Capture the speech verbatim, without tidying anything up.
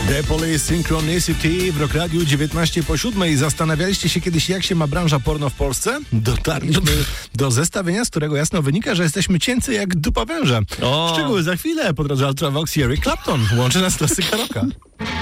The Police Synchronicity w Rock Radiu dziewiętnaście po siódmej. Zastanawialiście się kiedyś, jak się ma branża porno w Polsce? Dotarliśmy do zestawienia, z którego jasno wynika, że jesteśmy cięcy jak dupa węża. O. Szczegóły za chwilę. Po drodze Ultravox i Eric Clapton. Łączy nas klasyka rocka.